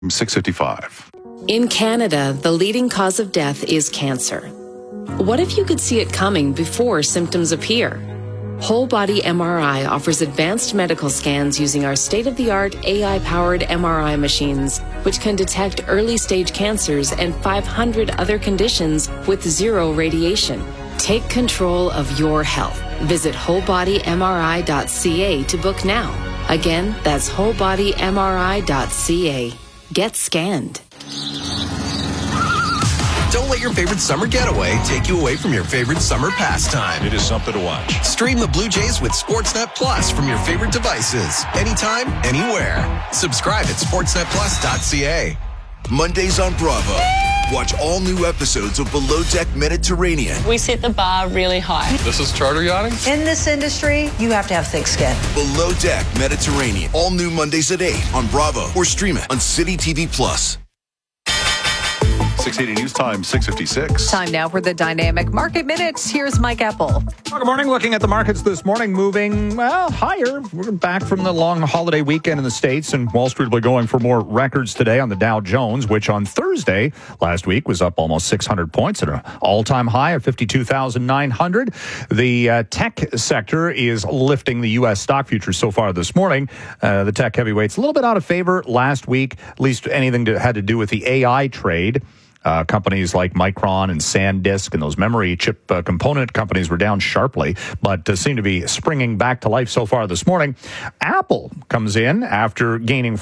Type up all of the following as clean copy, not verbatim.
6:55. In Canada, the leading cause of death is cancer. What if you could see it coming before symptoms appear? Whole Body MRI offers advanced medical scans using our state-of-the-art AI-powered MRI machines, which can detect early-stage cancers and 500 other conditions with zero radiation. Take control of your health. Visit wholebodymri.ca to book now. Again, that's wholebodymri.ca. Get scanned. Don't let your favorite summer getaway take you away from your favorite summer pastime. It is something to watch. Stream the Blue Jays with Sportsnet Plus from your favorite devices. Anytime, anywhere. Subscribe at sportsnetplus.ca. Mondays on Bravo. Watch all new episodes of Below Deck Mediterranean. We set the bar really high. This is charter yachting? In this industry, you have to have thick skin. Below Deck Mediterranean. All new Mondays at 8 on Bravo or stream it on City TV Plus. 6:80 News Time, 6:56. Time now for the Dynamic Market Minutes. Here's Mike Apple. Well, good morning. Looking at the markets this morning, moving, higher. We're back from the long holiday weekend in the States, and Wall Street will be going for more records today on the Dow Jones, which on Thursday last week was up almost 600 points at an all-time high of 52,900. The tech sector is lifting the U.S. stock futures so far this morning. The tech heavyweights a little bit out of favor last week, at least anything that had to do with the AI trade. Companies like Micron and SanDisk and those memory chip component companies were down sharply, but seem to be springing back to life so far this morning. Apple comes in after gaining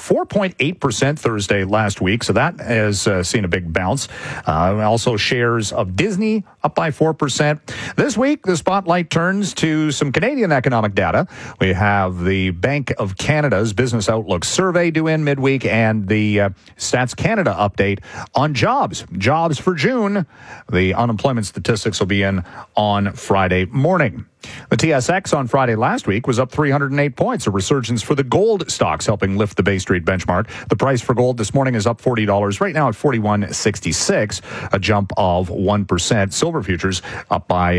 4.8% Thursday last week, so that has seen a big bounce. Also, shares of Disney up by 4%. This week, the spotlight turns to some Canadian economic data. We have the Bank of Canada's Business Outlook survey due in midweek and the Stats Canada update on jobs. Jobs for June. The unemployment statistics will be in on Friday morning. The TSX on Friday last week was up 308 points, a resurgence for the gold stocks helping lift the Bay Street benchmark. The price for gold this morning is up $40, right now at $41.66, a jump of 1%. Silver futures up by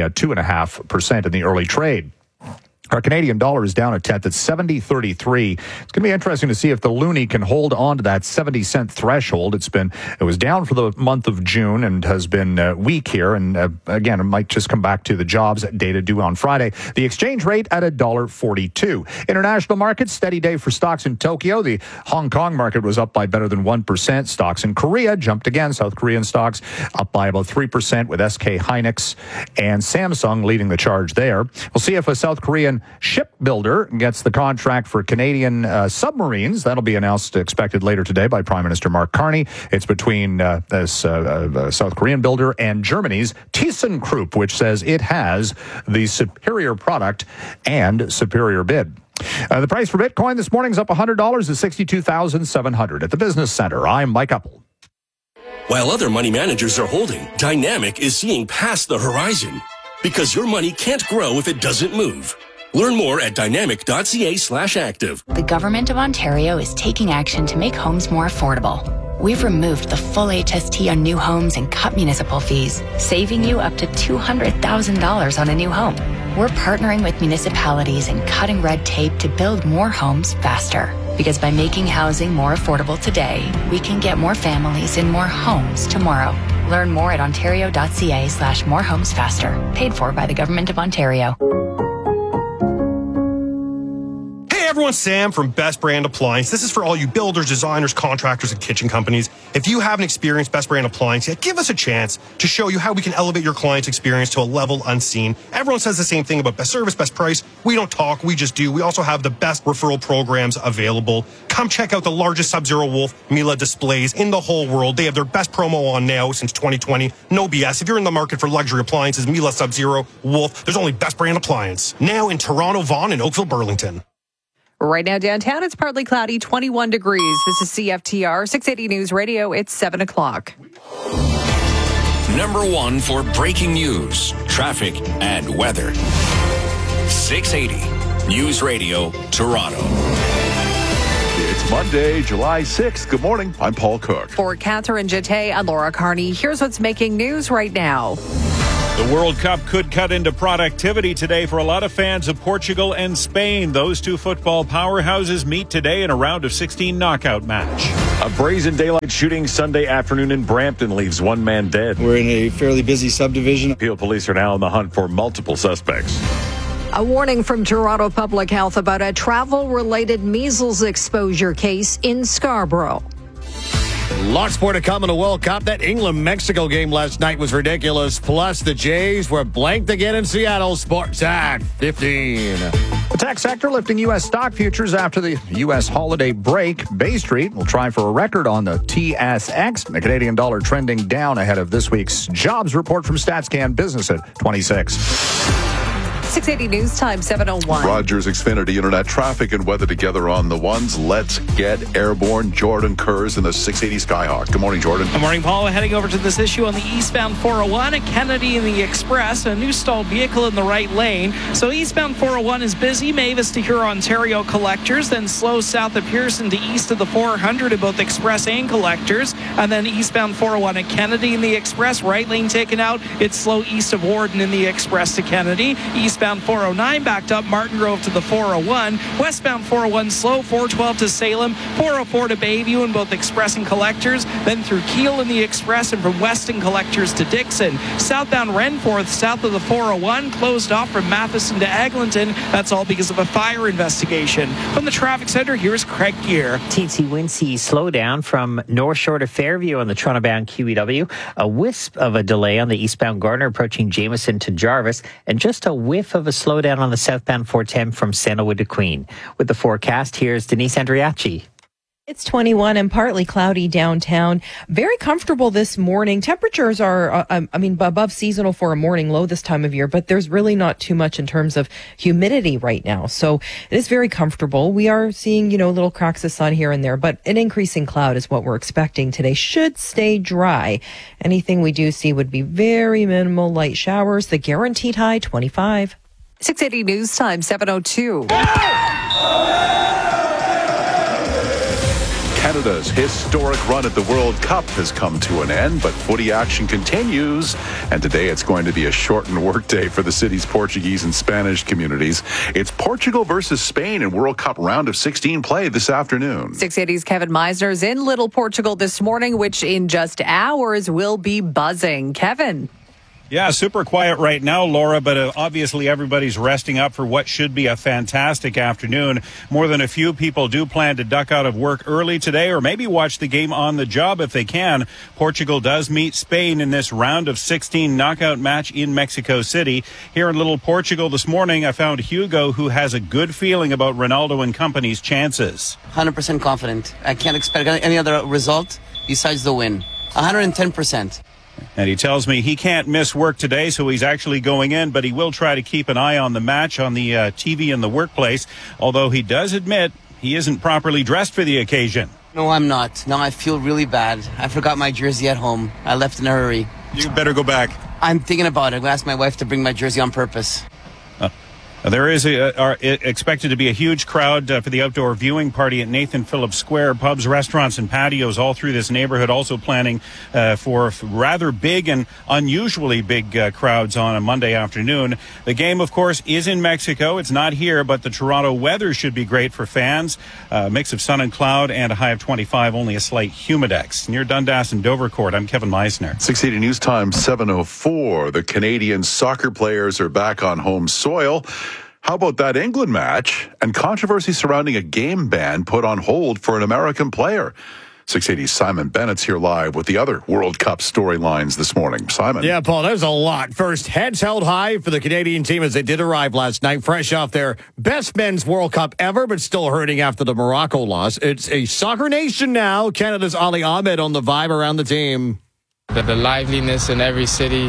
2.5% in the early trade. Our Canadian dollar is down a tenth at 70.33. It's going to be interesting to see if the loonie can hold on to that 70-cent threshold. It was down for the month of June and has been weak here. And again, it might just come back to the jobs data due on Friday. The exchange rate at $1.42. International markets, steady day for stocks in Tokyo. The Hong Kong market was up by better than 1%. Stocks in Korea jumped again. South Korean stocks up by about 3% with SK Hynix and Samsung leading the charge there. We'll see if a South Korean shipbuilder gets the contract for Canadian submarines. That'll be announced, expected later today by Prime Minister Mark Carney. It's between this South Korean builder and Germany's ThyssenKrupp, which says it has the superior product and superior bid. The price for Bitcoin this morning is up $100 to $62,700 at the Business Center. I'm Mike Apple. While other money managers are holding, Dynamic is seeing past the horizon because your money can't grow if it doesn't move. Learn more at dynamic.ca/active. The Government of Ontario is taking action to make homes more affordable. We've removed the full HST on new homes and cut municipal fees, saving you up to $200,000 on a new home. We're partnering with municipalities and cutting red tape to build more homes faster. Because by making housing more affordable today, we can get more families in more homes tomorrow. Learn more at ontario.ca/morehomesfaster. Paid for by the Government of Ontario. Hey everyone, Sam from Best Brand Appliance. This is for all you builders, designers, contractors, and kitchen companies. If you haven't experienced Best Brand Appliance yet, give us a chance to show you how we can elevate your client's experience to a level unseen. Everyone says the same thing about best service, best price. We don't talk, we just do. We also have the best referral programs available. Come check out the largest Sub-Zero Wolf Miele displays in the whole world. They have their best promo on now since 2020. No BS. If you're in the market for luxury appliances, Miele, Sub-Zero, Wolf, there's only Best Brand Appliance. Now in Toronto, Vaughan, and Oakville, Burlington. Right now downtown, it's partly cloudy, 21 degrees. This is CFTR, 680 News Radio. It's 7 o'clock. Number one for breaking news, traffic, and weather. 680 News Radio, Toronto. It's Monday, July 6th. Good morning. I'm Paul Cook. For Catherine Jeté and Laura Carney, here's what's making news right now. The World Cup could cut into productivity today for a lot of fans of Portugal and Spain. Those two football powerhouses meet today in a round of 16 knockout match. A brazen daylight shooting Sunday afternoon in Brampton leaves one man dead. We're in a fairly busy subdivision. Peel police are now on the hunt for multiple suspects. A warning from Toronto Public Health about a travel-related measles exposure case in Scarborough. Lots more to come in the World Cup. That England-Mexico game last night was ridiculous. Plus, the Jays were blanked again in Seattle. Sports at 15. The tech sector lifting U.S. stock futures after the U.S. holiday break. Bay Street will try for a record on the TSX. The Canadian dollar trending down ahead of this week's jobs report from StatsCan Business at 26. 680 News Time, 7:01. Rogers Xfinity Internet traffic and weather together on the ones. Let's get airborne. Jordan Kurz in the 680 Skyhawk. Good morning, Jordan. Good morning, Paul. We're heading over to this issue on the eastbound 401 at Kennedy in the Express. A new stalled vehicle in the right lane. So eastbound 401 is busy. Mavis to Huron, Ontario collectors. Then slow south of Pearson to east of the 400 at both Express and collectors. And then eastbound 401 at Kennedy in the Express. Right lane taken out. It's slow east of Warden in the Express to Kennedy. Eastbound 409 backed up Martin Grove to the 401. Westbound 401 slow 412 to Salem. 404 to Bayview in both Express and collectors. Then through Keele in the Express and from Weston collectors to Dixon. Southbound Renforth south of the 401 closed off from Matheson to Eglinton. That's all because of a fire investigation. From the traffic center, here's Craig Gear. TC Wincy slowdown from North Shore to Fairview on the Toronto-bound QEW. A wisp of a delay on the eastbound Gardner approaching Jameson to Jarvis. And just a whiff of a slowdown on the southbound 410 from Sandalwood to Queen. With the forecast, here's Denise Andriachi. It's 21 and partly cloudy downtown. Very comfortable this morning. Temperatures are, above seasonal for a morning low this time of year, but there's really not too much in terms of humidity right now. So it is very comfortable. We are seeing, little cracks of sun here and there, but an increasing cloud is what we're expecting today. Should stay dry. Anything we do see would be very minimal light showers. The guaranteed high, 25. 680 News Time, 7:02. Canada's historic run at the World Cup has come to an end, but footy action continues. And today it's going to be a shortened workday for the city's Portuguese and Spanish communities. It's Portugal versus Spain in World Cup round of 16 play this afternoon. 680's Kevin Meisner's in Little Portugal this morning, which in just hours will be buzzing. Kevin. Yeah, super quiet right now, Laura, but obviously everybody's resting up for what should be a fantastic afternoon. More than a few people do plan to duck out of work early today or maybe watch the game on the job if they can. Portugal does meet Spain in this round of 16 knockout match in Mexico City. Here in Little Portugal this morning, I found Hugo, who has a good feeling about Ronaldo and company's chances. 100% confident. I can't expect any other result besides the win. 110%. And he tells me he can't miss work today, so he's actually going in, but he will try to keep an eye on the match on the TV in the workplace, although he does admit he isn't properly dressed for the occasion. No, I'm not. No, I feel really bad. I forgot my jersey at home. I left in a hurry. You better go back. I'm thinking about it. I'm going to ask my wife to bring my jersey on purpose. There is expected to be a huge crowd for the outdoor viewing party at Nathan Phillips Square. Pubs, restaurants, and patios all through this neighborhood also planning for rather big and unusually big crowds on a Monday afternoon. The game, of course, is in Mexico. It's not here, but the Toronto weather should be great for fans. A mix of sun and cloud and a high of 25, only a slight humidex. Near Dundas and Dovercourt, I'm Kevin Meisner. 680 News Time, 7:04. The Canadian soccer players are back on home soil. How about that England match and controversy surrounding a game ban put on hold for an American player? 680's Simon Bennett's here live with the other World Cup storylines this morning. Simon. Yeah, Paul, there's a lot. First, heads held high for the Canadian team as they did arrive last night, fresh off their best men's World Cup ever, but still hurting after the Morocco loss. It's a soccer nation now. Canada's Ali Ahmed on the vibe around the team. The liveliness in every city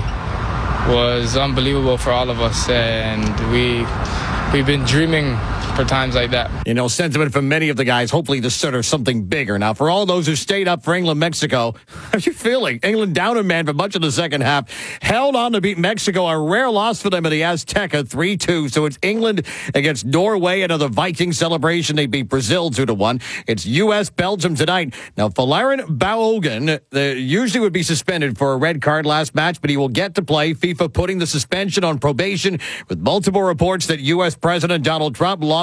was unbelievable for all of us, and we've been dreaming for times like that. Sentiment from many of the guys, hopefully this sort of something bigger. Now, for all those who stayed up for England-Mexico, how are you feeling? England down a man for much of the second half, held on to beat Mexico, a rare loss for them in the Azteca, 3-2. So it's England against Norway, another Viking celebration. They beat Brazil 2-1. It's U.S.-Belgium tonight. Now, Folarin Balogun usually would be suspended for a red card last match, but he will get to play. FIFA putting the suspension on probation with multiple reports that U.S. President Donald Trump lobbied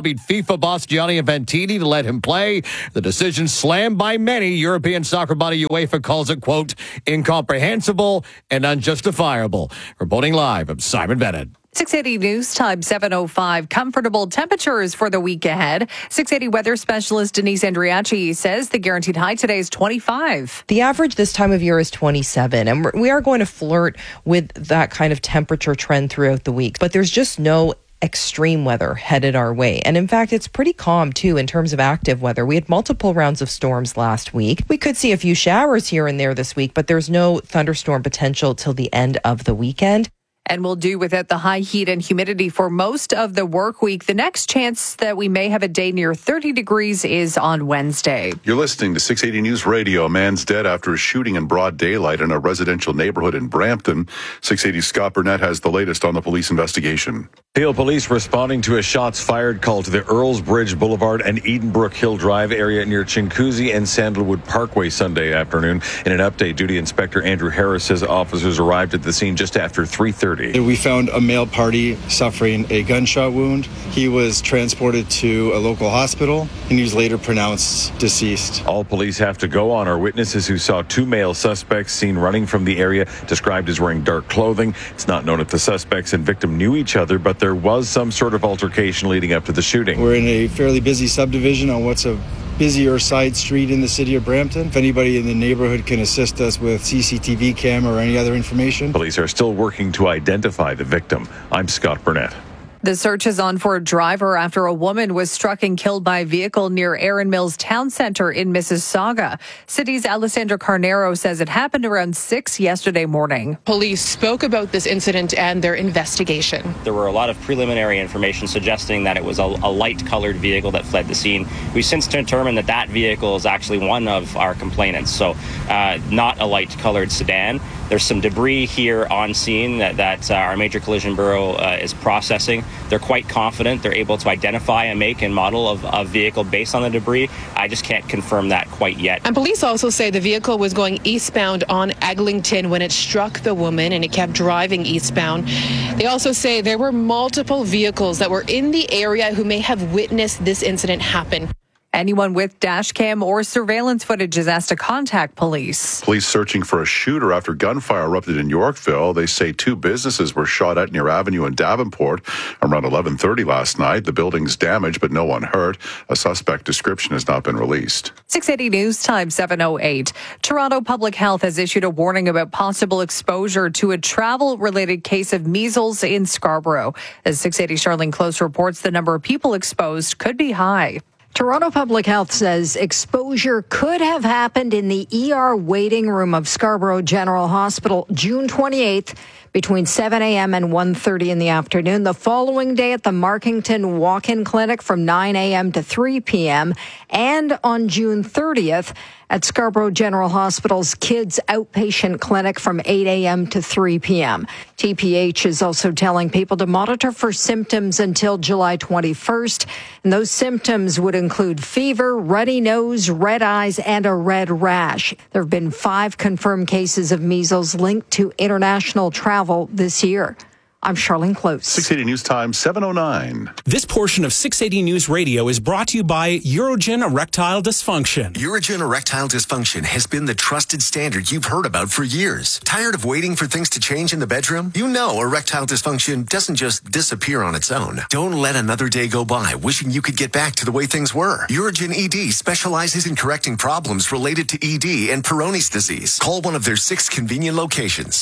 lobbied FIFA boss Gianni Infantini to let him play. The decision slammed by many. European soccer body UEFA calls it, quote, incomprehensible and unjustifiable. Reporting live, I'm Simon Bennett. 680 News Time, 7:05. Comfortable temperatures for the week ahead. 680 weather specialist Denise Andriachi says the guaranteed high today is 25. The average this time of year is 27, and we are going to flirt with that kind of temperature trend throughout the week. But there's just no extreme weather headed our way. And in fact, it's pretty calm too in terms of active weather. We had multiple rounds of storms last week. We could see a few showers here and there this week, but there's no thunderstorm potential till the end of the weekend. And we'll do without the high heat and humidity for most of the work week. The next chance that we may have a day near 30 degrees is on Wednesday. You're listening to 680 News Radio. A man's dead after a shooting in broad daylight in a residential neighborhood in Brampton. 680 Scott Burnett has the latest on the police investigation. Peel police responding to a shots fired call to the Earls Bridge Boulevard and Edenbrook Hill Drive area near Chinguacousy and Sandalwood Parkway Sunday afternoon. In an update, Duty Inspector Andrew Harris says officers arrived at the scene just after 3:30. We found a male party suffering a gunshot wound. He was transported to a local hospital and he was later pronounced deceased. All police have to go on are witnesses who saw two male suspects seen running from the area, described as wearing dark clothing. It's not known if the suspects and victim knew each other, but there was some sort of altercation leading up to the shooting. We're in a fairly busy subdivision on what's a busier side street in the city of Brampton. If anybody in the neighborhood can assist us with CCTV camera or any other information. Police are still working to identify the victim. I'm Scott Burnett. The search is on for a driver after a woman was struck and killed by a vehicle near Erin Mills Town Center in Mississauga. City's Alessandra Carnero says it happened around 6 yesterday morning. Police spoke about this incident and their investigation. There were a lot of preliminary information suggesting that it was a light-colored vehicle that fled the scene. We've since determined that vehicle is actually one of our complainants, so not a light-colored sedan. There's some debris here on scene that our Major Collision Bureau is processing. They're quite confident they're able to identify a make and model of a vehicle based on the debris. I just can't confirm that quite yet. And police also say the vehicle was going eastbound on Eglinton when it struck the woman and it kept driving eastbound. They also say there were multiple vehicles that were in the area who may have witnessed this incident happen. Anyone with dash cam or surveillance footage is asked to contact police. Police searching for a shooter after gunfire erupted in Yorkville. They say two businesses were shot at near Avenue and Davenport around 11:30 last night. The building's damaged, but no one hurt. A suspect description has not been released. 680 News Time, 7:08. Toronto Public Health has issued a warning about possible exposure to a travel-related case of measles in Scarborough. As 680 Charlene Close reports, the number of people exposed could be high. Toronto Public Health says exposure could have happened in the ER waiting room of Scarborough General Hospital June 28th between 7 a.m. and 1:30 in the afternoon. The following day at the Markington Walk-In Clinic from 9 a.m. to 3 p.m. and on June 30th at Scarborough General Hospital's Kids Outpatient Clinic from 8 a.m. to 3 p.m. TPH is also telling people to monitor for symptoms until July 21st. And those symptoms would include fever, runny nose, red eyes, and a red rash. There have been 5 confirmed cases of measles linked to international travel this year. I'm Charlene Close. 680 News Time, 7:09. This portion of 680 News Radio is brought to you by Urogen Erectile Dysfunction. Urogen Erectile Dysfunction has been the trusted standard you've heard about for years. Tired of waiting for things to change in the bedroom? You know erectile dysfunction doesn't just disappear on its own. Don't let another day go by wishing you could get back to the way things were. Urogen ED specializes in correcting problems related to ED and Peyronie's disease. Call one of their 6 convenient locations.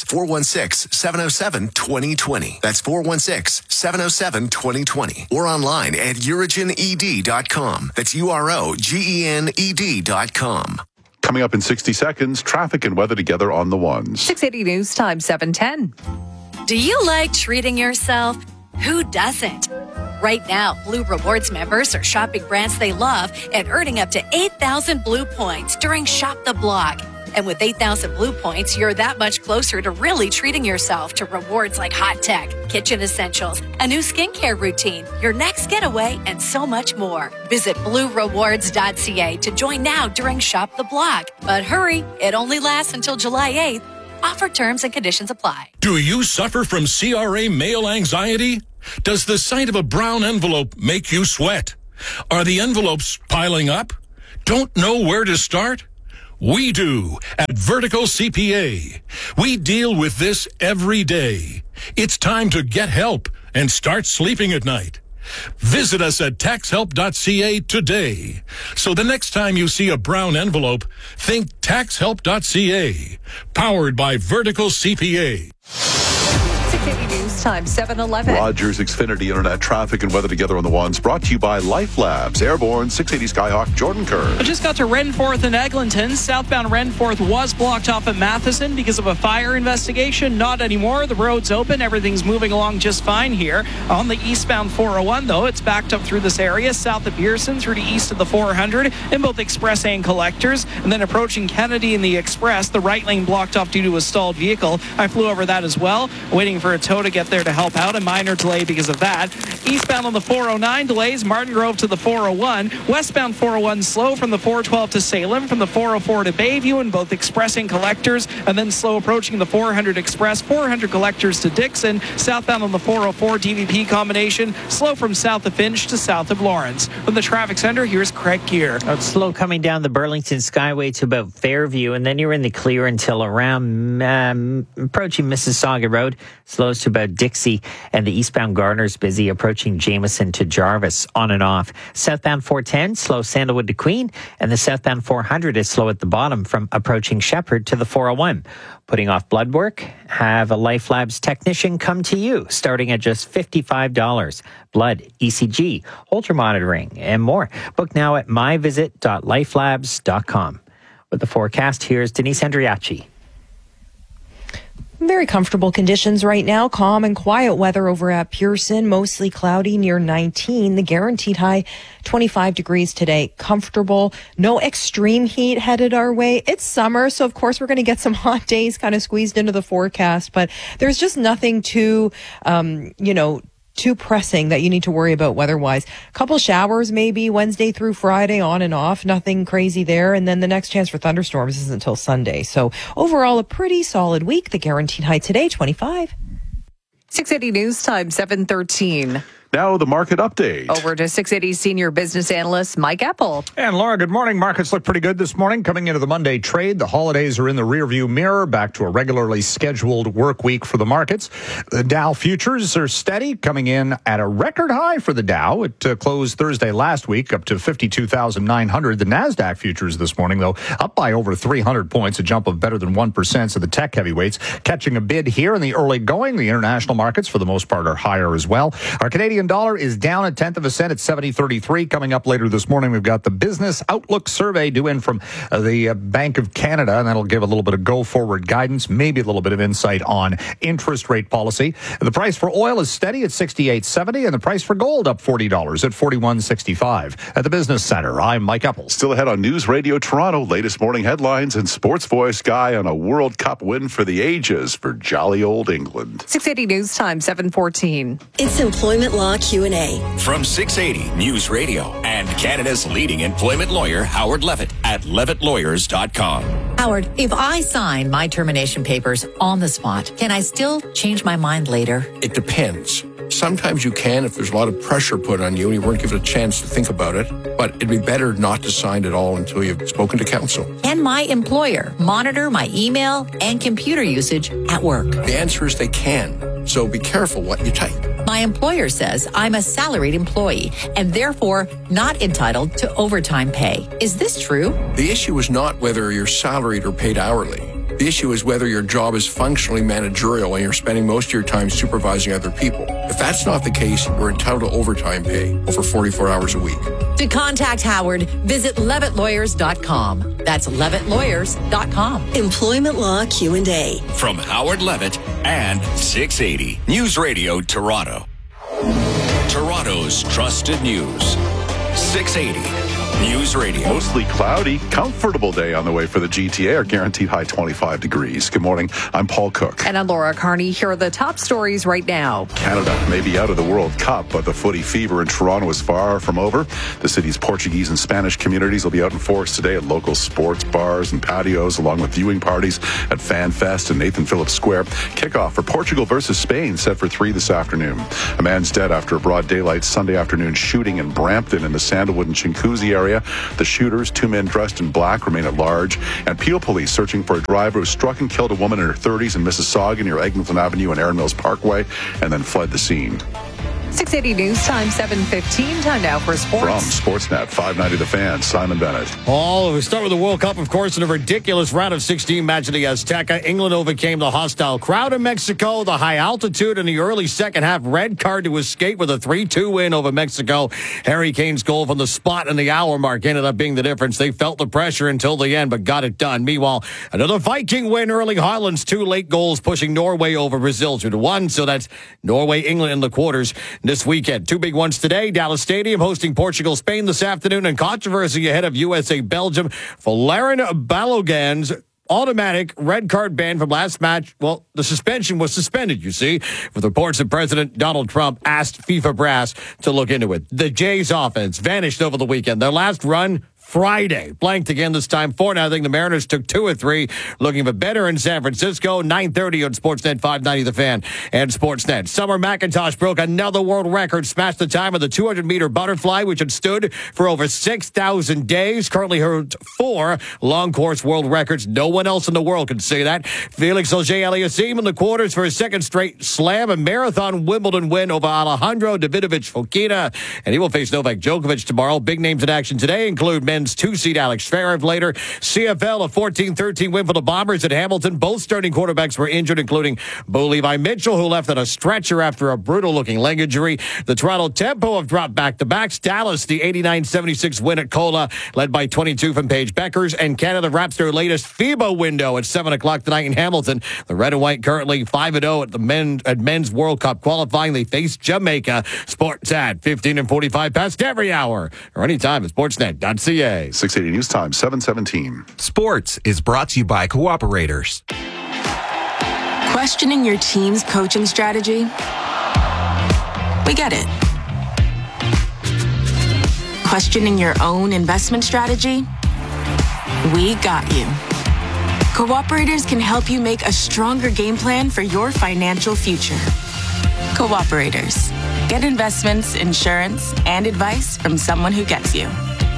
416-707-2020. That's 416-707-2020. Or online at urogened.com. That's UROGENED.com. Coming up in 60 seconds, traffic and weather together on the ones. 680 News Time, 7:10. Do you like treating yourself? Who doesn't? Right now, Blue Rewards members are shopping brands they love and earning up to 8,000 Blue points during Shop the Block. And with 8,000 Blue points, you're that much closer to really treating yourself to rewards like hot tech, kitchen essentials, a new skincare routine, your next getaway, and so much more. Visit BlueRewards.ca to join now during Shop the Block. But hurry, it only lasts until July 8th. Offer terms and conditions apply. Do you suffer from CRA male anxiety? Does the sight of a brown envelope make you sweat? Are the envelopes piling up? Don't know where to start? We do at Vertical CPA. We deal with this every day. It's time to get help and start sleeping at night. Visit us at taxhelp.ca today. So the next time you see a brown envelope, think taxhelp.ca. Powered by Vertical CPA. 680 News Time, 7:11. Rogers Xfinity Internet traffic and weather together on the ones brought to you by Life Labs. Airborne 680 Skyhawk, Jordan Kerr. I just got to Renforth and Eglinton. Southbound Renforth was blocked off at Matheson because of a fire investigation. Not anymore. The road's open. Everything's moving along just fine here. On the eastbound 401, though, it's backed up through this area, south of Pearson through to east of the 400 in both express and collectors. And then approaching Kennedy in the express, the right lane blocked off due to a stalled vehicle. I flew over that as well, waiting for a tow to get there to help out. A minor delay because of that. Eastbound on the 409, delays Martin Grove to the 401. Westbound 401 slow from the 412 to Salem, from the 404 to Bayview in both express and collectors, and then slow approaching the 400 express, 400 collectors to Dixon. Southbound on the 404 DVP combination, slow from south of Finch to south of Lawrence. From the traffic center, here's Craig Gear. It's slow coming down the Burlington Skyway to about Fairview, and then you're in the clear until around approaching Mississauga Road. Slows to about Dixie, and the eastbound Garner's busy approaching Jameson to Jarvis, on and off. Southbound 410, slow Sandalwood to Queen, and the southbound 400 is slow at the bottom from approaching Shepherd to the 401. Putting off blood work? Have a Life Labs technician come to you, starting at just $55. Blood, ECG, Holter monitoring, and more. Book now at myvisit.lifelabs.com. With the forecast, here's Denise Andriachi. Very comfortable conditions right now. Calm and quiet weather over at Pearson. Mostly cloudy near 19. The guaranteed high 25 degrees today. Comfortable. No extreme heat headed our way. It's summer, so of course we're going to get some hot days kind of squeezed into the forecast. But there's just nothing too, too pressing that you need to worry about weather-wise. Couple showers maybe Wednesday through Friday, on and off. Nothing crazy there. And then the next chance for thunderstorms isn't until Sunday. So overall, a pretty solid week. The guaranteed high today, 25. 680 News Time, 7:13. Now the market update. Over to 680 senior business analyst Mike Apple. And Laura, good morning. Markets look pretty good this morning. Coming into the Monday trade, the holidays are in the rearview mirror. Back to a regularly scheduled work week for the markets. The Dow futures are steady, coming in at a record high for the Dow. It closed Thursday last week up to 52,900. The NASDAQ futures this morning, though, up by over 300 points, a jump of better than 1%. So the tech heavyweights catching a bid here in the early going. The international markets, for the most part, are higher as well. Our Canadian dollar is down a tenth of a cent at 70.33. Coming up later this morning, we've got the Business Outlook survey due in from the Bank of Canada, and that'll give a little bit of go-forward guidance, maybe a little bit of insight on interest rate policy. The price for oil is steady at $68.70, and the price for gold up $40 at $41.65. At the Business Center, I'm Mike Apple. Still ahead on News Radio Toronto, latest morning headlines and Sports Voice Guy on a World Cup win for the ages for jolly old England. 680 News Time, 7:14. It's Employment Law Q&A. From 680 News Radio and Canada's leading employment lawyer, Howard Levitt at levittlawyers.com. Howard, if I sign my termination papers on the spot, can I still change my mind later? It depends. Sometimes you can if there's a lot of pressure put on you and you weren't given a chance to think about it, but it'd be better not to sign it all until you've spoken to counsel. Can my employer monitor my email and computer usage at work? The answer is they can, so be careful what you type. My employer says I'm a salaried employee and therefore not entitled to overtime pay. Is this true? The issue is not whether you're salaried or paid hourly. The issue is whether your job is functionally managerial and you're spending most of your time supervising other people. If that's not the case, you're entitled to overtime pay over 44 hours a week. To contact Howard, visit levittlawyers.com. That's levittlawyers.com. Employment Law Q&A. From Howard Levitt and 680 News Radio Toronto. Toronto's trusted news. 680 News Radio. Mostly cloudy, comfortable day on the way for the GTA. Our guaranteed high 25 degrees. Good morning. I'm Paul Cook. And I'm Laura Carney. Here are the top stories right now. Canada may be out of the World Cup, but the footy fever in Toronto is far from over. The city's Portuguese and Spanish communities will be out in force today at local sports bars and patios, along with viewing parties at Fan Fest and Nathan Phillips Square. Kickoff for Portugal versus Spain set for 3 this afternoon. A man's dead after a broad daylight Sunday afternoon shooting in Brampton in the Sandalwood and Chincoosy area. The shooters, 2 men dressed in black, remain at large. And Peel Police searching for a driver who struck and killed a woman in her 30s in Mississauga near Eglinton Avenue and Erin Mills Parkway and then fled the scene. 680 News Time, 7:15. Time now for sports. From Sportsnet 590 The Fan, Simon Bennett. We start with the World Cup, of course, in a ridiculous round of 16 match at the Azteca. England overcame the hostile crowd in Mexico, the high altitude in the early second half. Red card to escape with a 3-2 win over Mexico. Harry Kane's goal from the spot in the hour mark ended up being the difference. They felt the pressure until the end, but got it done. Meanwhile, another Viking win. Erling Haaland's 2 late goals pushing Norway over Brazil 2-1. So that's Norway-England in the quarters this weekend. 2 big ones today. Dallas Stadium hosting Portugal-Spain this afternoon, and controversy ahead of USA-Belgium. Valerian Balogun's automatic red card ban from last match. Well, the suspension was suspended, you see, with reports that President Donald Trump asked FIFA brass to look into it. The Jays offense vanished over the weekend. Their last run Friday. Blanked again this time 4-0. The Mariners took 2 of 3. Looking for better in San Francisco. 9:30 on Sportsnet 590 The Fan and Sportsnet. Summer McIntosh broke another world record. Smashed the time of the 200-meter butterfly, which had stood for over 6,000 days. Currently holds 4 long course world records. No one else in the world can say that. Felix Auger-Aliassime in the quarters for his second straight slam and marathon Wimbledon win over Alejandro Davidovich Fokina. And he will face Novak Djokovic tomorrow. Big names in action today include men's 2-seed Alex Zverev later. CFL, a 14-13 win for the Bombers at Hamilton. Both starting quarterbacks were injured, including Bo Levi Mitchell, who left on a stretcher after a brutal-looking leg injury. The Toronto Tempo have dropped back-to-backs. Dallas, the 89-76 win at Cola, led by 22 from Paige Beckers. And Canada wraps their latest FIBA window at 7 o'clock tonight in Hamilton. The Red and White currently 5-0 at the men's World Cup qualifying. They face Jamaica. Sports at 15 and 45 past every hour or anytime at sportsnet.ca. 680 News Time, 7:17. Sports is brought to you by Cooperators. Questioning your team's coaching strategy? We get it. Questioning your own investment strategy? We got you. Cooperators can help you make a stronger game plan for your financial future. Cooperators. Get investments, insurance, and advice from someone who gets you.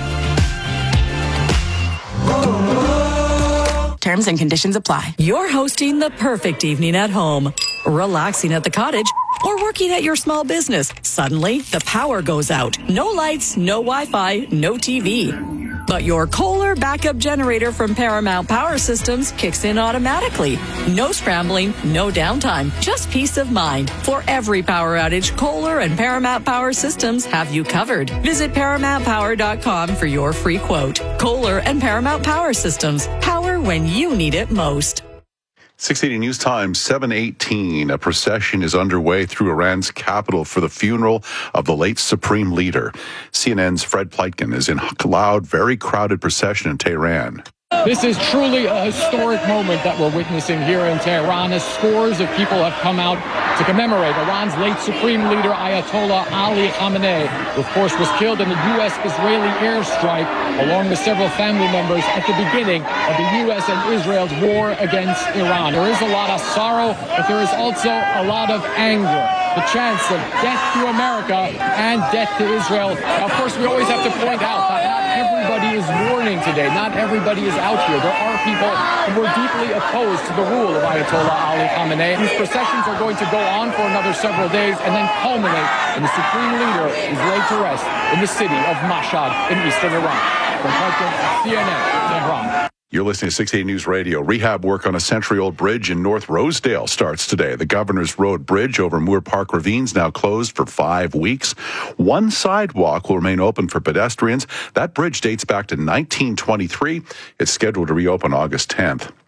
Terms and conditions apply. You're hosting the perfect evening at home, relaxing at the cottage, or working at your small business. Suddenly, the power goes out. No lights, no Wi-Fi, no TV. But your Kohler backup generator from Paramount Power Systems kicks in automatically. No scrambling, no downtime, just peace of mind. For every power outage, Kohler and Paramount Power Systems have you covered. Visit ParamountPower.com for your free quote. Kohler and Paramount Power Systems. Power when you need it most. 680 News Time, 7:18. A procession is underway through Iran's capital for the funeral of the late supreme leader. CNN's Fred Pleitgen is in a loud, very crowded procession in Tehran. This is truly a historic moment that we're witnessing here in Tehran, as scores of people have come out to commemorate Iran's late supreme leader, Ayatollah Ali Khamenei, who, of course, was killed in the U.S.-Israeli airstrike, along with several family members at the beginning of the U.S. and Israel's war against Iran. There is a lot of sorrow, but there is also a lot of anger. The chance of death to America and death to Israel. Of course, we always have to point out that not everybody is mourning today. Not everybody is out here. There are people who were deeply opposed to the rule of Ayatollah Ali Khamenei. These processions are going to go on for another several days and then culminate when the supreme leader is laid to rest in the city of Mashhad in eastern Iran. From CNN, Tehran. You're listening to 680 News Radio. Rehab work on a century-old bridge in North Rosedale starts today. The Governor's Road Bridge over Moore Park Ravine is now closed for 5 weeks. One sidewalk will remain open for pedestrians. That bridge dates back to 1923. It's scheduled to reopen August 10th.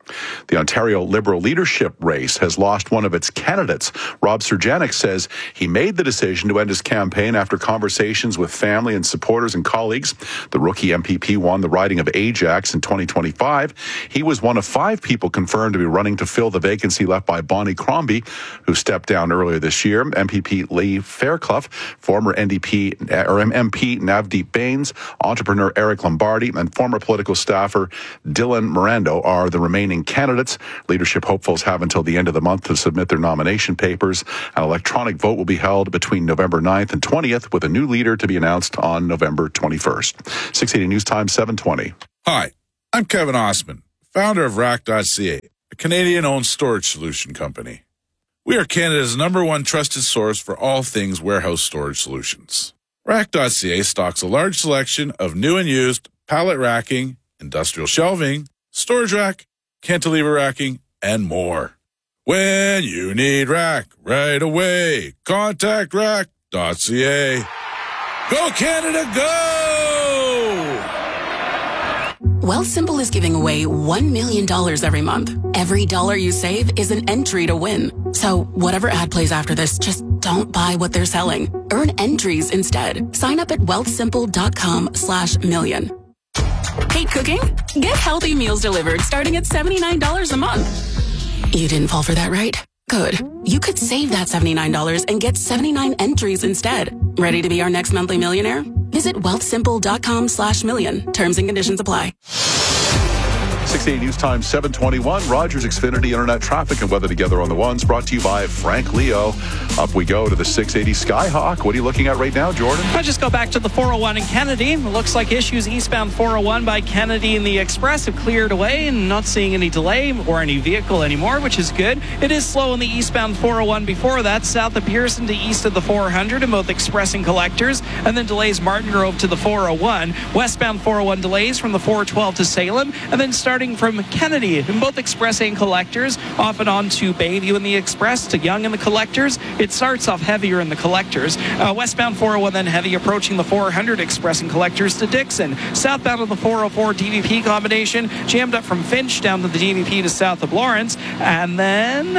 The Ontario Liberal leadership race has lost one of its candidates. Rob Serjanik says he made the decision to end his campaign after conversations with family and supporters and colleagues. The rookie MPP won the riding of Ajax in 2025. He was one of 5 people confirmed to be running to fill the vacancy left by Bonnie Crombie, who stepped down earlier this year. MPP Lee Fairclough, former MP Navdeep Bains, entrepreneur Eric Lombardi, and former political staffer Dylan Mirando are the remaining candidates. Leadership hopefuls have until the end of the month to submit their nomination papers. An electronic vote will be held between November 9th and 20th, with a new leader to be announced on November 21st. 680 News Time, 7:20. Hi, I'm Kevin Osman, founder of Rack.ca, a Canadian-owned storage solution company. We are Canada's #1 trusted source for all things warehouse storage solutions. Rack.ca stocks a large selection of new and used pallet racking, industrial shelving, storage rack, cantilever racking, and more. When you need rack right away, contact Rack.ca. Go Canada, go! Wealthsimple is giving away $1 million every month. Every dollar you save is an entry to win. So whatever ad plays after this, just don't buy what they're selling. Earn entries instead. Sign up at wealthsimple.com/million. Hate cooking? Get healthy meals delivered starting at $79 a month. You didn't fall for that, right? Good. You could save that $79 and get 79 entries instead. Ready to be our next monthly millionaire? Visit wealthsimple.com/million. Terms and conditions apply. 680 News Time, 7:21. Rogers Xfinity Internet Traffic and Weather Together on the Ones, brought to you by Frank Leo. Up we go to the 680 Skyhawk. What are you looking at right now, Jordan? I'll just go back to the 401 in Kennedy. It looks like issues eastbound 401 by Kennedy and the Express have cleared away, and not seeing any delay or any vehicle anymore, which is good. It is slow on the eastbound 401 before that, south of Pearson to east of the 400 in both Express and Collectors, and then delays Martin Grove to the 401. Westbound 401 delays from the 412 to Salem, and then starting from Kennedy in both Express and Collectors, off and on to Bayview in the Express, to Young in the Collectors. It starts off heavier in the Collectors. Westbound 401 then heavy approaching the 400 Express and Collectors to Dixon. Southbound on the 404 DVP combination, jammed up from Finch down to the DVP to south of Lawrence. And then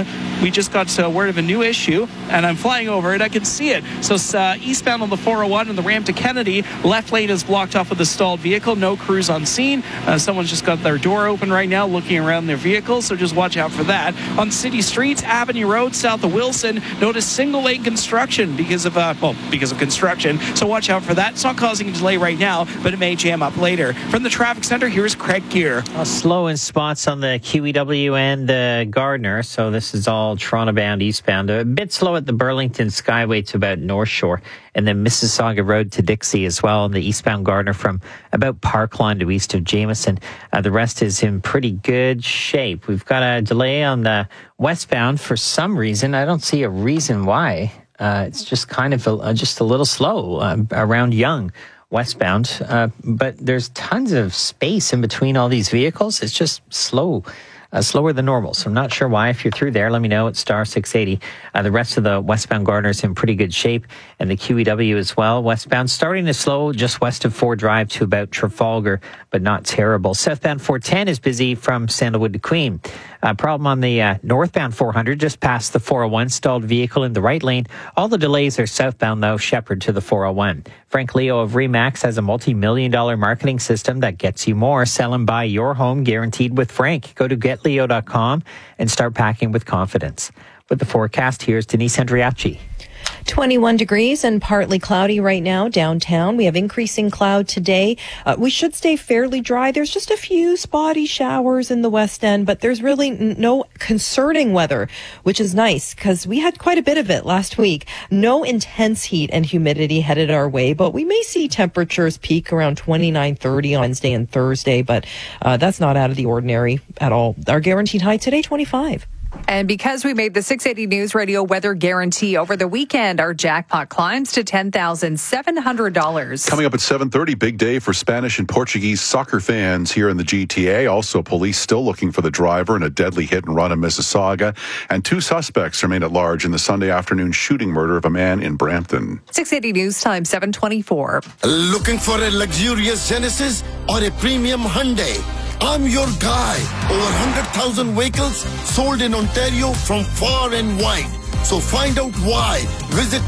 we just got word of a new issue, and I'm flying over it. I can see it. So eastbound on the 401 and the ramp to Kennedy, left lane is blocked off with a stalled vehicle. No crews on scene. Someone's just got their door open right now looking around their vehicle, so just watch out for that. On city streets, Avenue Road south of Wilson, notice single lane construction because of construction, so watch out for that. It's not causing a delay right now, but it may jam up later. From the traffic center, here's Craig Gear. Slow in spots on the QEW and the Gardner, so this is all Toronto bound eastbound. A bit slow at the Burlington Skyway to about North Shore, and then Mississauga Road to Dixie as well on the eastbound Gardner from about Parkland to east of Jameson. The rest is in pretty good shape. We've got a delay on the westbound for some reason. I don't see a reason why. It's just kind of just a little slow around Yonge westbound. But there's tons of space in between all these vehicles. It's just slow. Slower than normal. So I'm not sure why. If you're through there, let me know. It's star 680. The rest of the westbound Gardner is in pretty good shape, and the QEW as well. Westbound starting to slow just west of Ford Drive to about Trafalgar, but not terrible. Southbound 410 is busy from Sandalwood to Queen. Problem on the northbound 400 just past the 401. Stalled vehicle in the right lane. All the delays are southbound though, Shepherd to the 401. Frank Leo of Remax has a multi-million-dollar marketing system that gets you more. Sell and buy your home guaranteed with Frank. Go to getleo.com and start packing with confidence. With the forecast, here's Denise Andriachi. 21 degrees and partly cloudy right now downtown. We have increasing cloud today. We should stay fairly dry. There's just a few spotty showers in the west end, but there's really no concerning weather, which is nice because we had quite a bit of it last week. No intense heat and humidity headed our way, but we may see temperatures peak around 29-30 on Wednesday and Thursday, but that's not out of the ordinary at all. Our guaranteed high today, 25. And because we made the 680 News Radio weather guarantee over the weekend, our jackpot climbs to $10,700. Coming up at 7:30, big day for Spanish and Portuguese soccer fans here in the GTA. Also, police still looking for the driver in a deadly hit and run in Mississauga. And 2 suspects remain at large in the Sunday afternoon shooting murder of a man in Brampton. 680 News Time, 7:24. Looking for a luxurious Genesis or a premium Hyundai? I'm your guy. Over 100,000 vehicles sold in Ontario from far and wide. So find out why. Visit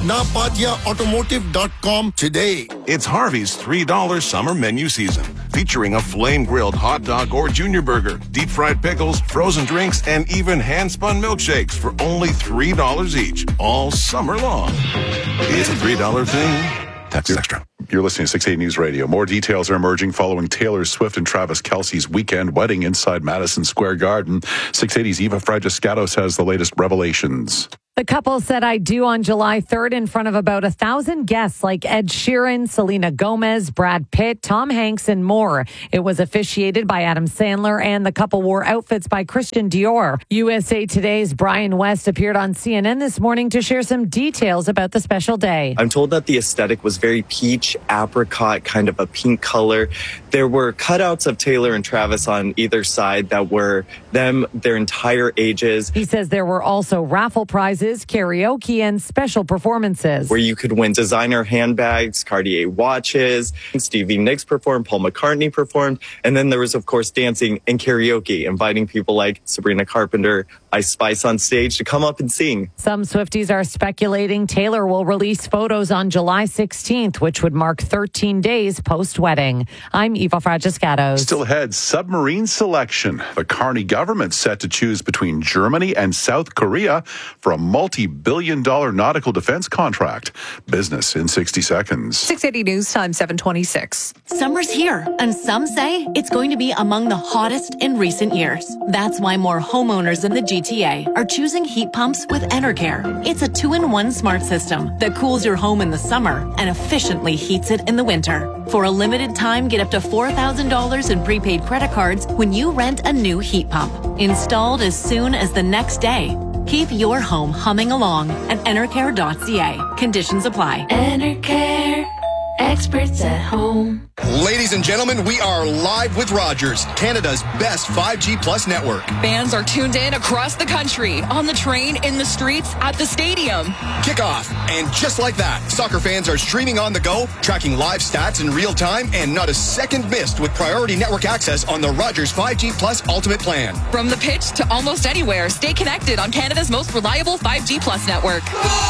napatiaautomotive.com today. It's Harvey's $3 summer menu season, featuring a flame-grilled hot dog or junior burger, deep-fried pickles, frozen drinks, and even hand-spun milkshakes for only $3 each, all summer long. It's a $3 thing. Tax extra. You're listening to 680 News Radio. More details are emerging following Taylor Swift and Travis Kelce's weekend wedding inside Madison Square Garden. 680's Eva Fragiscatos has the latest revelations. The couple said "I do" on July 3rd in front of about 1,000 guests like Ed Sheeran, Selena Gomez, Brad Pitt, Tom Hanks, and more. It was officiated by Adam Sandler, and the couple wore outfits by Christian Dior. USA Today's Brian West appeared on CNN this morning to share some details about the special day. I'm told that the aesthetic was very peach, apricot, kind of a pink color. There were cutouts of Taylor and Travis on either side that were them, their entire ages. He says there were also raffle prizes, karaoke, and special performances where you could win designer handbags, Cartier watches. Stevie Nicks performed, Paul McCartney performed, and then there was, of course, dancing and karaoke, inviting people like Sabrina Carpenter, Ice Spice on stage to come up and sing. Some Swifties are speculating Taylor will release photos on July 16th, which would mark 13 days post-wedding. I'm Eva Fragiscatos. Still ahead, submarine selection. The Carney government set to choose between Germany and South Korea for a multi-billion-dollar nautical defense contract. Business in 60 seconds. 680 News Time, 7:26. Summer's here, and some say it's going to be among the hottest in recent years. That's why more homeowners in the GTA are choosing heat pumps with Enercare. It's a 2-in-1 smart system that cools your home in the summer and efficiently heats it in the winter. For a limited time, get up to $4,000 in prepaid credit cards when you rent a new heat pump. Installed as soon as the next day. Keep your home humming along at Enercare.ca. Conditions apply. Enercare. Experts at home. Ladies and gentlemen, we are live with Rogers, Canada's best 5G Plus network. Fans are tuned in across the country, on the train, in the streets, at the stadium. Kickoff. And just like that, soccer fans are streaming on the go, tracking live stats in real time, and not a second missed with priority network access on the Rogers 5G Plus Ultimate plan. From the pitch to almost anywhere, stay connected on Canada's most reliable 5G Plus network.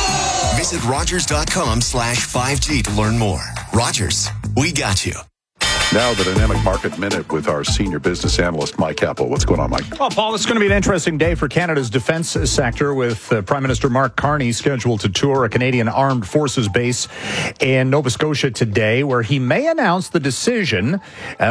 Visit Rogers.com/5G to learn more. Rogers, we got you. Now the Dynamic Market Minute with our senior business analyst, Mike Apple. What's going on, Mike? Well, Paul, it's going to be an interesting day for Canada's defense sector with Prime Minister Mark Carney scheduled to tour a Canadian Armed Forces base in Nova Scotia today, where he may announce the decision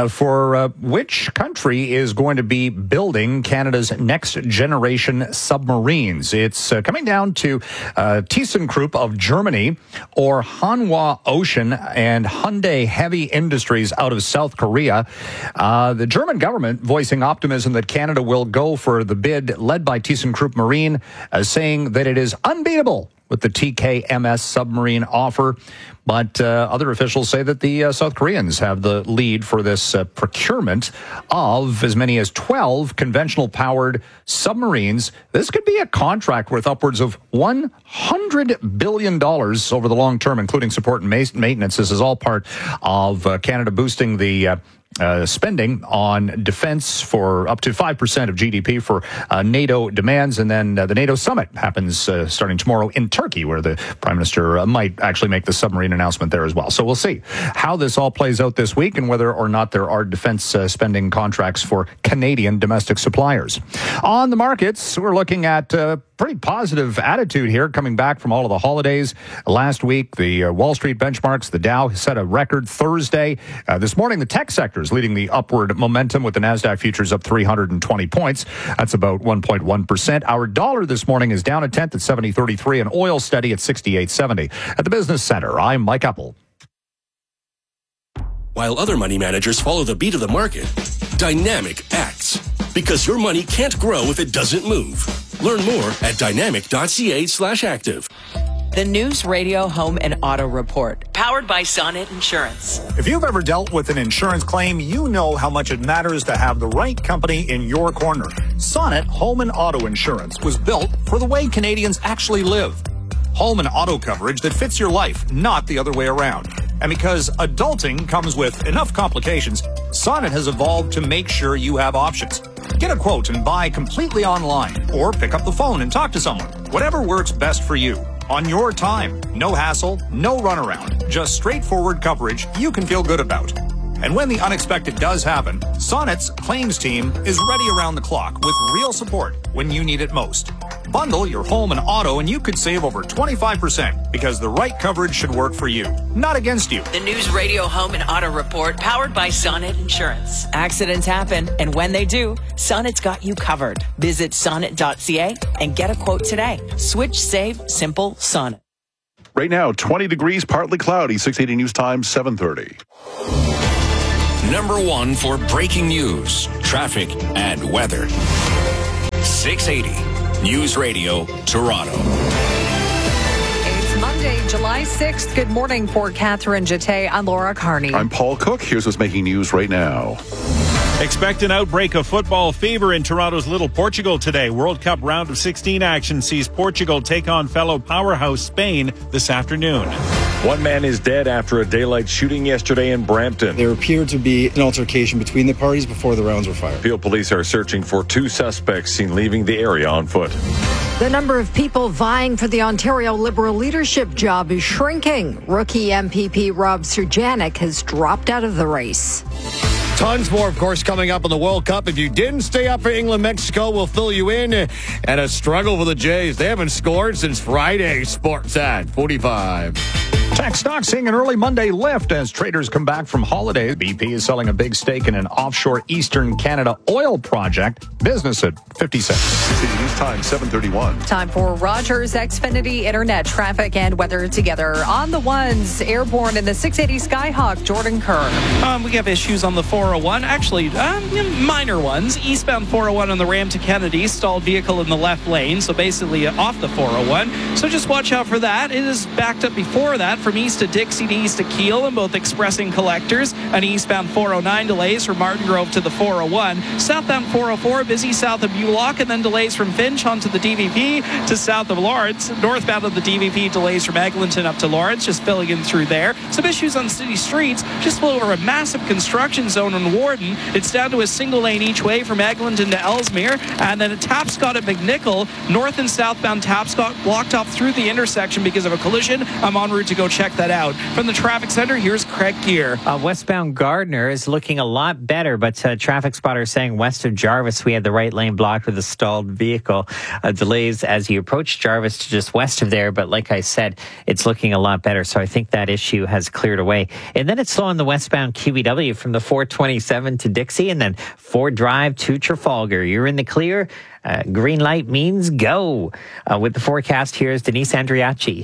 for which country is going to be building Canada's next generation submarines. It's coming down to ThyssenKrupp of Germany or Hanwha Ocean and Hyundai Heavy Industries out of South Korea. The German government voicing optimism that Canada will go for the bid led by ThyssenKrupp Marine, saying that it is unbeatable with the TKMS submarine offer. But other officials say that the South Koreans have the lead for this procurement of as many as 12 conventional-powered submarines. This could be a contract worth upwards of $100 billion over the long term, including support and maintenance. This is all part of Canada boosting the spending on defense for up to 5% of GDP for NATO demands. And then the NATO summit happens starting tomorrow in Turkey, where the Prime Minister might actually make the submarine announcement there as well. So we'll see how this all plays out this week and whether or not there are defense spending contracts for Canadian domestic suppliers. On the markets, we're looking at pretty positive attitude here coming back from all of the holidays. Last week, the Wall Street benchmarks, the Dow set a record Thursday. This morning, the tech sector is leading the upward momentum with the NASDAQ futures up 320 points. That's about 1.1%. Our dollar this morning is down a tenth at 70.33 and oil steady at 68.70. At the Business Center, I'm Mike Apple. While other money managers follow the beat of the market, Dynamic acts. Because your money can't grow if it doesn't move. Learn more at dynamic.ca/active. The News Radio Home and Auto Report, powered by Sonnet Insurance. If you've ever dealt with an insurance claim, you know how much it matters to have the right company in your corner. Sonnet Home and Auto Insurance was built for the way Canadians actually live. Home and auto coverage that fits your life, not the other way around. And because adulting comes with enough complications, Sonnet has evolved to make sure you have options. Get a quote and buy completely online, or pick up the phone and talk to someone. Whatever works best for you. On your time. No hassle, no runaround. Just straightforward coverage you can feel good about. And when the unexpected does happen, Sonnet's claims team is ready around the clock with real support when you need it most. Bundle your home and auto and you could save over 25% because the right coverage should work for you, not against you. The News Radio Home and Auto Report, powered by Sonnet Insurance. Accidents happen, and when they do, Sonnet's got you covered. Visit sonnet.ca and get a quote today. Switch, save, simple, Sonnet. Right now, 20 degrees, partly cloudy, 680 News Time, 7:30. Number one for breaking news, traffic, and weather. 680 News Radio, Toronto. It's Monday, July 6th. Good morning for Catherine Jeté. I'm Laura Carney. I'm Paul Cook. Here's what's making news right now. Expect an outbreak of football fever in Toronto's Little Portugal today. World Cup round of 16 action sees Portugal take on fellow powerhouse Spain this afternoon. One man is dead after a daylight shooting yesterday in Brampton. There appeared to be an altercation between the parties before the rounds were fired. Peel police are searching for 2 suspects seen leaving the area on foot. The number of people vying for the Ontario Liberal leadership job is shrinking. Rookie MPP Rob Surjanic has dropped out of the race. Tons more, of course, coming up in the World Cup. If you didn't stay up for England, Mexico, we'll fill you in. And a struggle for the Jays. They haven't scored since Friday. Sports at 45. Tech stocks seeing an early Monday lift as traders come back from holiday. BP is selling a big stake in an offshore Eastern Canada oil project. Business at 50 cents. City News Time, 7:31. Time for Rogers Xfinity Internet traffic and weather together. On the ones, airborne in the 680 Skyhawk, Jordan Kerr. We have issues on the 401. Actually, minor ones. Eastbound 401 on the Ram to Kennedy. Stalled vehicle in the left lane. So basically off the 401. So just watch out for that. It is backed up before that from east to Dixie to east to Keele and both express and collectors. And eastbound 409 delays from Martin Grove to the 401. Southbound 404 busy south of Bulock, and then delays from Finch onto the DVP to south of Lawrence. Northbound of the DVP delays from Eglinton up to Lawrence, just filling in through there. Some issues on city streets, just over a massive construction zone in Warden. It's down to a single lane each way from Eglinton to Ellesmere, and then at Tapscott at McNichol, north and southbound Tapscott blocked off through the intersection because of a collision. I'm en route to go check that out. From the traffic center, here's Craig Gear. Westbound Gardner is looking a lot better, but traffic spotters saying west of Jarvis, we had the right lane blocked with a stalled vehicle. Delays as you approach Jarvis to just west of there, but like I said, it's looking a lot better, so I think that issue has cleared away. And then it's slow on the westbound QEW from the 427 to Dixie, and then Ford Drive to Trafalgar. You're in the clear. Green light means go. With the forecast, here's Denise Andriachi.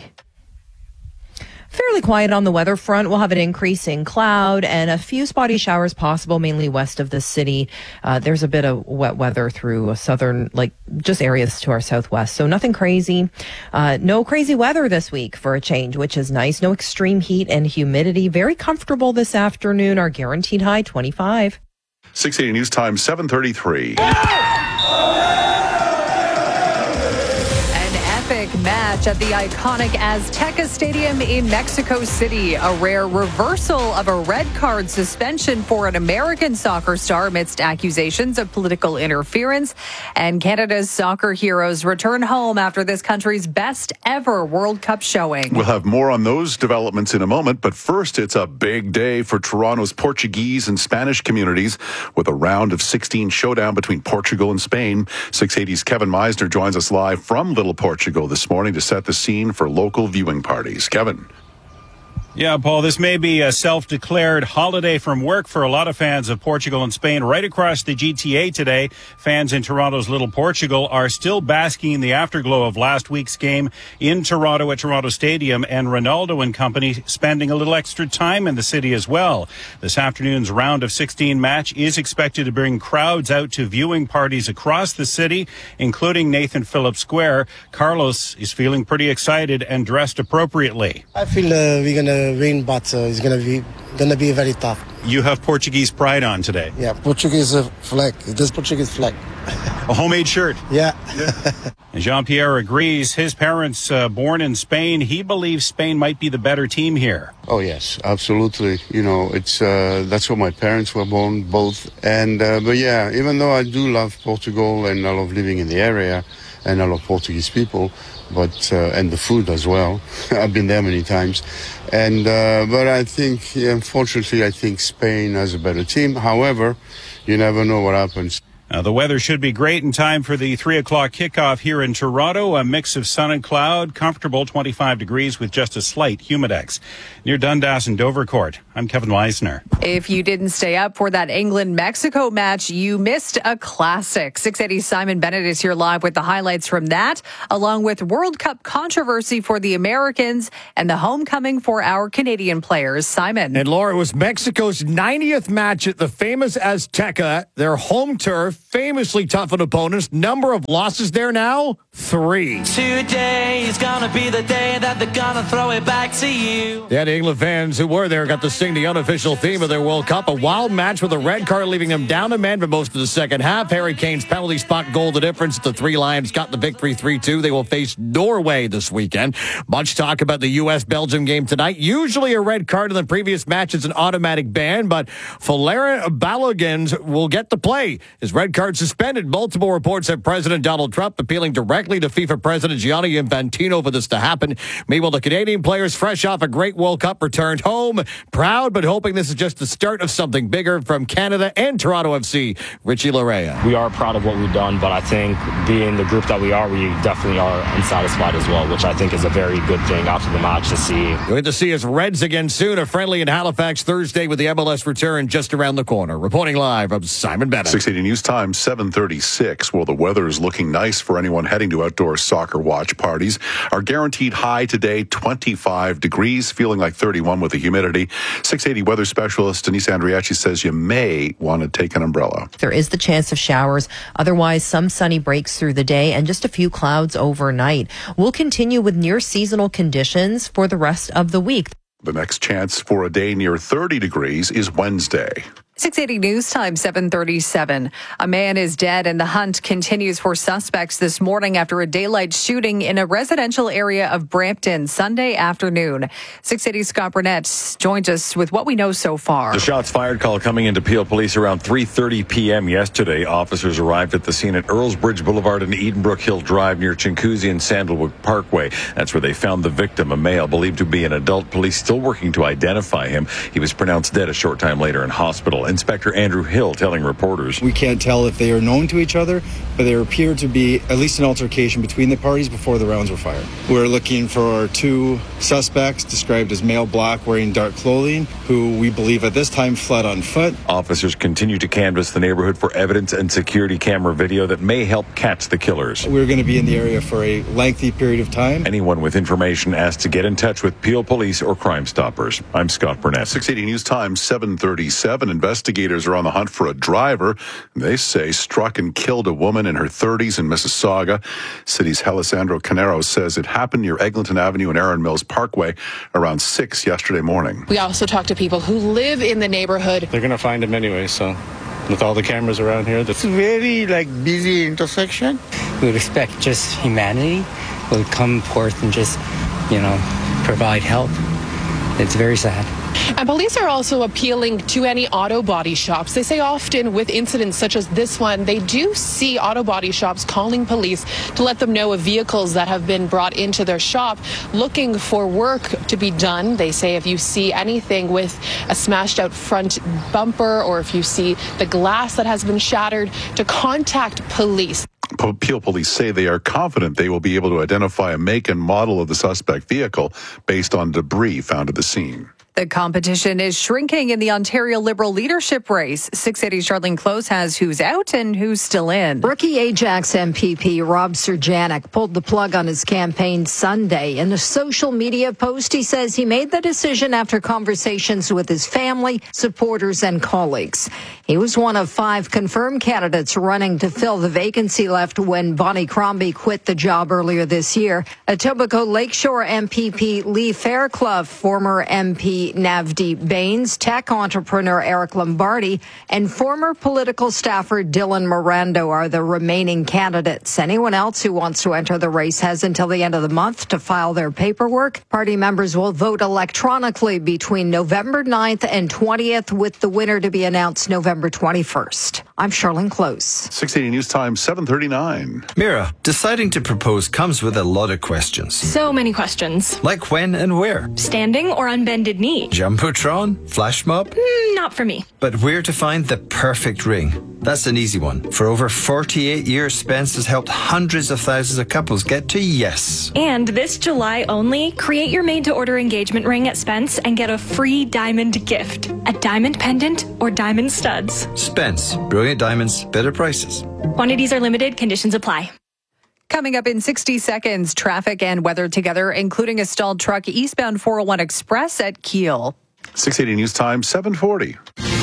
Fairly quiet on the weather front. We'll have an increasing cloud and a few spotty showers possible, mainly west of the city. There's a bit of wet weather through southern, just areas to our southwest. So nothing crazy. No crazy weather this week for a change, which is nice. No extreme heat and humidity. Very comfortable this afternoon. Our guaranteed high, 25. 680 News Time, 7:33. Match at the iconic Azteca Stadium in Mexico City. A rare reversal of a red card suspension for an American soccer star amidst accusations of political interference. And Canada's soccer heroes return home after this country's best ever World Cup showing. We'll have more on those developments in a moment, but first it's a big day for Toronto's Portuguese and Spanish communities with a round of 16 showdown between Portugal and Spain. 680's Kevin Meisner joins us live from Little Portugal this morning to set the scene for local viewing parties. Kevin. Yeah, Paul, this may be a self-declared holiday from work for a lot of fans of Portugal and Spain. Right across the GTA today, fans in Toronto's Little Portugal are still basking in the afterglow of last week's game in Toronto at Toronto Stadium, and Ronaldo and company spending a little extra time in the city as well. This afternoon's round of 16 match is expected to bring crowds out to viewing parties across the city, including Nathan Phillips Square. Carlos is feeling pretty excited and dressed appropriately. I feel we're going to win, but it's going to be very tough. you have Portuguese pride on today. Yeah, Portuguese flag. This Portuguese flag. A homemade shirt. Yeah. And Jean-Pierre agrees. His parents born in Spain. He believes Spain might be the better team here. Oh, yes, absolutely. You know, it's that's where my parents were born, both. And but yeah, even though I do love Portugal and I love living in the area and I love Portuguese people, but and the food as well. I've been there many times. And but I think, unfortunately, I think Spain has a better team. However, you never know what happens. The weather should be great in time for the 3 o'clock kickoff here in Toronto. A mix of sun and cloud, comfortable 25 degrees with just a slight humidex. Near Dundas and Dovercourt, I'm Kevin Weisner. If you didn't stay up for that England-Mexico match, you missed a classic. 680 Simon Bennett is here live with the highlights from that, along with World Cup controversy for the Americans and the homecoming for our Canadian players. Simon. And Laura, it was Mexico's 90th match at the famous Azteca, their home turf. Famously tough on opponents. Number of losses there now? 3. Today is gonna be the day that they're gonna throw it back to you. The England fans who were there got to sing the unofficial theme of their World Cup. A wild match with a red card leaving them down a man for most of the second half. Harry Kane's penalty spot goal the difference. The Three Lions got the victory 3-2. They will face Norway this weekend. Much talk about the U.S.-Belgium game tonight. Usually a red card in the previous match is an automatic ban, but Valera Balogans will get to play. His red card suspended. Multiple reports have President Donald Trump appealing directly to FIFA President Gianni Infantino for this to happen. Meanwhile, the Canadian players, fresh off a great World Cup, returned home. Proud, but hoping this is just the start of something bigger from Canada and Toronto FC. Richie Larea. We are proud of what we've done, but I think being the group that we are, we definitely are unsatisfied as well, which I think is a very good thing after the match to see. Good to see us Reds again soon. A friendly in Halifax Thursday with the MLS return just around the corner. Reporting live, I'm Simon Bennett. 680 News Time, 7:36. Well, the weather is looking nice for anyone heading to outdoor soccer watch parties. Our guaranteed high today, 25 degrees, feeling like 31 with the humidity. 680 weather specialist Denise Andriacci says you may want to take an umbrella. There is the chance of showers. Otherwise, some sunny breaks through the day and just a few clouds overnight. We'll continue with near seasonal conditions for the rest of the week. The next chance for a day near 30 degrees is Wednesday. 680 News Time, 7:37. A man is dead and the hunt continues for suspects this morning after a daylight shooting in a residential area of Brampton Sunday afternoon. 680 Scott Burnett joins us with what we know so far. The shots fired call coming into Peel Police around 3:30 p.m. yesterday. Officers arrived at the scene at Earls Bridge Boulevard and Edenbrook Hill Drive near Chincoosea and Sandalwood Parkway. That's where they found the victim, a male believed to be an adult. Police still working to identify him. He was pronounced dead a short time later in hospital. Inspector Andrew Hill telling reporters, "We can't tell if they are known to each other, but there appeared to be at least an altercation between the parties before the rounds were fired. We're looking for 2 suspects described as male black wearing dark clothing who we believe at this time fled on foot." Officers continue to canvass the neighborhood for evidence and security camera video that may help catch the killers. We're going to be in the area for a lengthy period of time. Anyone with information asked to get in touch with Peel Police or Crime Stoppers. I'm Scott Burnett. 680 News Time, 7:37. Investigators are on the hunt for a driver they say struck and killed a woman in her 30s in Mississauga. City's Alessandro Canero says it happened near Eglinton Avenue and Erin Mills Parkway around 6 yesterday morning. We also talked to people who live in the neighborhood. They're going to find him anyway, so with all the cameras around here. It's a very busy intersection. We respect just humanity. We'll come forth and just, provide help. It's very sad. And police are also appealing to any auto body shops. They say often with incidents such as this one, they do see auto body shops calling police to let them know of vehicles that have been brought into their shop looking for work to be done. They say if you see anything with a smashed out front bumper or if you see the glass that has been shattered, to contact police. Peel Police say they are confident they will be able to identify a make and model of the suspect vehicle based on debris found at the scene. The competition is shrinking in the Ontario Liberal leadership race. 680 Charlene Close has who's out and who's still in. Rookie Ajax MPP Rob Surjanic pulled the plug on his campaign Sunday. In a social media post, he says he made the decision after conversations with his family, supporters, and colleagues. He was one of 5 confirmed candidates running to fill the vacancy left when Bonnie Crombie quit the job earlier this year. Etobicoke Lakeshore MPP Lee Fairclough, former MP VP Navdeep Bains, tech entrepreneur Eric Lombardi, and former political staffer Dylan Morando are the remaining candidates. Anyone else who wants to enter the race has until the end of the month to file their paperwork. Party members will vote electronically between November 9th and 20th, with the winner to be announced November 21st. I'm Charlene Close. 680 News Time, 7:39. Mira, deciding to propose comes with a lot of questions. So many questions. Like when and where? Standing or on bended knee? Jumbotron? Flash mob? Not for me. But where to find the perfect ring? That's an easy one. For over 48 years, Spence has helped hundreds of thousands of couples get to yes. And this July only, create your made-to-order engagement ring at Spence and get a free diamond gift. A diamond pendant or diamond studs. Spence. Brilliant diamonds, better prices. Quantities are limited. Conditions apply. Coming up in 60 seconds, traffic and weather together, including a stalled truck eastbound 401 Express at Kiel. 680 News Time, 7:40.